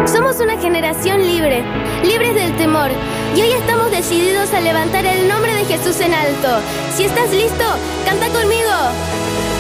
Somos una generación libre, libres del temor. Y hoy estamos decididos a levantar el nombre de Jesús en alto. Si estás listo, canta conmigo.